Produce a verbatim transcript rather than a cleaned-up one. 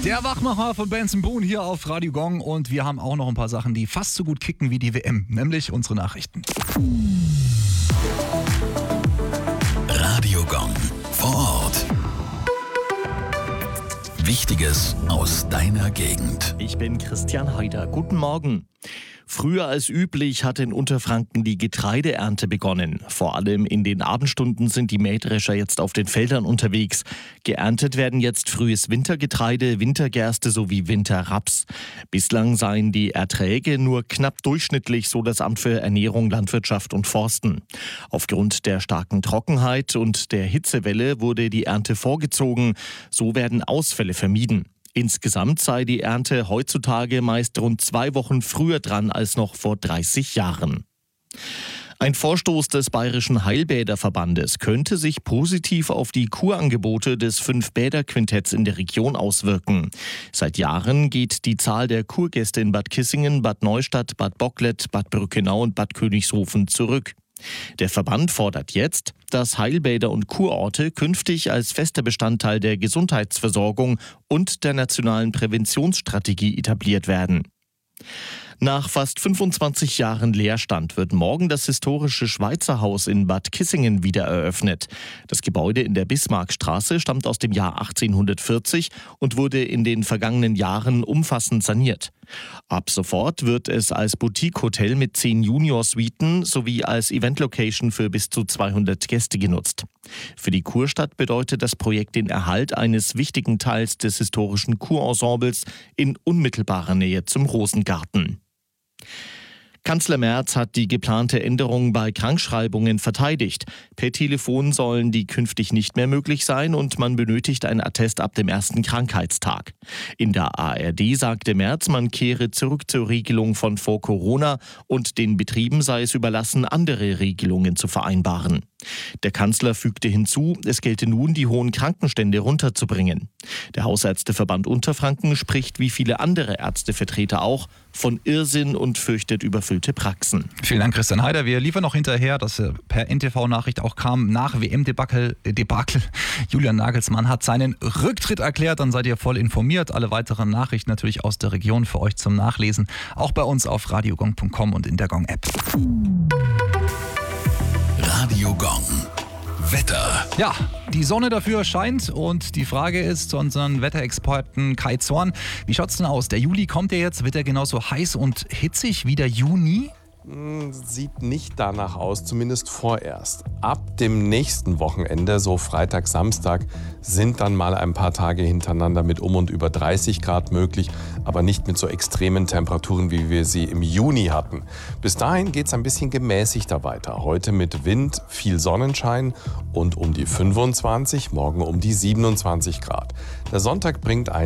Der Wachmacher von Benson Boone hier auf Radio Gong und wir haben auch noch ein paar Sachen, die fast so gut kicken wie die W M, nämlich unsere Nachrichten. Radio Gong vor Ort. Wichtiges aus deiner Gegend. Ich bin Christian Haider. Guten Morgen. Früher als üblich hat in Unterfranken die Getreideernte begonnen. Vor allem in den Abendstunden sind die Mähdrescher jetzt auf den Feldern unterwegs. Geerntet werden jetzt frühes Wintergetreide, Wintergerste sowie Winterraps. Bislang seien die Erträge nur knapp durchschnittlich, so das Amt für Ernährung, Landwirtschaft und Forsten. Aufgrund der starken Trockenheit und der Hitzewelle wurde die Ernte vorgezogen. So werden Ausfälle vermieden. Insgesamt sei die Ernte heutzutage meist rund zwei Wochen früher dran als noch vor dreißig Jahren. Ein Vorstoß des Bayerischen Heilbäderverbandes könnte sich positiv auf die Kurangebote des Fünf-Bäder-Quintetts in der Region auswirken. Seit Jahren geht die Zahl der Kurgäste in Bad Kissingen, Bad Neustadt, Bad Bocklet, Bad Brückenau und Bad Königshofen zurück. Der Verband fordert jetzt, dass Heilbäder und Kurorte künftig als fester Bestandteil der Gesundheitsversorgung und der nationalen Präventionsstrategie etabliert werden. Nach fast fünfundzwanzig Jahren Leerstand wird morgen das historische Schweizer Haus in Bad Kissingen wieder eröffnet. Das Gebäude in der Bismarckstraße stammt aus dem Jahr achtzehnhundertvierzig und wurde in den vergangenen Jahren umfassend saniert. Ab sofort wird es als Boutique-Hotel mit zehn Junior-Suiten sowie als Event-Location für bis zu zweihundert Gäste genutzt. Für die Kurstadt bedeutet das Projekt den Erhalt eines wichtigen Teils des historischen Kurensembles in unmittelbarer Nähe zum Rosengarten. Kanzler Merz hat die geplante Änderung bei Krankschreibungen verteidigt. Per Telefon sollen die künftig nicht mehr möglich sein und man benötigt ein Attest ab dem ersten Krankheitstag. In der A R D sagte Merz, man kehre zurück zur Regelung von vor Corona und den Betrieben sei es überlassen, andere Regelungen zu vereinbaren. Der Kanzler fügte hinzu, es gelte nun, die hohen Krankenstände runterzubringen. Der Hausärzteverband Unterfranken spricht wie viele andere Ärztevertreter auch von Irrsinn und fürchtet überfüllte Praxen. Vielen Dank, Christian Haider. Wir liefern noch hinterher, dass per N T V-Nachricht auch kam, nach W M-Debakel, Debakel, Julian Nagelsmann hat seinen Rücktritt erklärt. Dann seid ihr voll informiert. Alle weiteren Nachrichten natürlich aus der Region für euch zum Nachlesen. Auch bei uns auf radiogong punkt com und in der Gong-App. Radio Gong. Wetter. Ja, die Sonne dafür scheint und die Frage ist zu unseren Wetterexperten Kai Zorn, wie schaut's denn aus? Der Juli kommt ja jetzt, wird er genauso heiß und hitzig wie der Juni? Sieht nicht danach aus, zumindest vorerst. Ab dem nächsten Wochenende, so Freitag, Samstag, sind dann mal ein paar Tage hintereinander mit um und über dreißig Grad möglich, aber nicht mit so extremen Temperaturen, wie wir sie im Juni hatten. Bis dahin geht es ein bisschen gemäßigter weiter. Heute mit Wind, viel Sonnenschein und um die fünfundzwanzig, morgen um die siebenundzwanzig Grad. Der Sonntag bringt ein